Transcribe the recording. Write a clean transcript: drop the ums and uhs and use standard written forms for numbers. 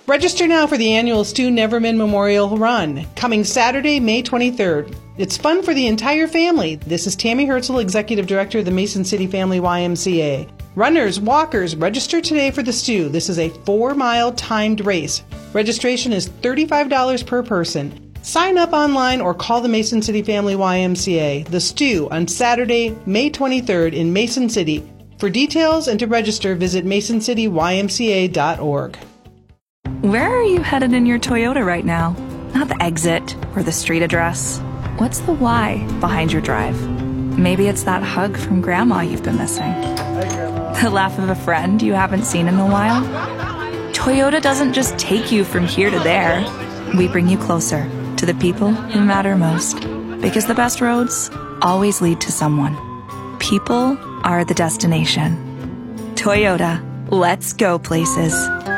Register now for the annual Stu Neverman Memorial Run, coming Saturday, May 23rd. It's fun for the entire family. This is Tammy Herzl, Executive Director of the Mason City Family YMCA. Runners, walkers, register today for the Stu. This is a 4-mile timed race. Registration is $35 per person. Sign up online or call the Mason City Family YMCA. The Stu on Saturday, May 23rd in Mason City. For details and to register, visit masoncitymca.org. Where are you headed in your Toyota right now? Not the exit or the street address. What's the why behind your drive? Maybe it's that hug from Grandma you've been missing. Hi, Grandma. The laugh of a friend you haven't seen in a while. Toyota doesn't just take you from here to there. We bring you closer to the people who matter most. Because the best roads always lead to someone. People are the destination. Toyota, let's go places.